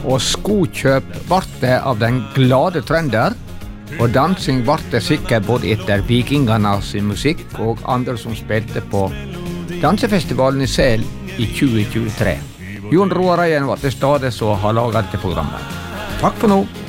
og skokjøp vart det av den glade trender, og dansing vart det sikkert både etter vikingene sin musikk og andre som spilte på dansefestivalen i Sel i 2023. Jon Roar Reien var til stede så har laget dette programmet. Takk for nå.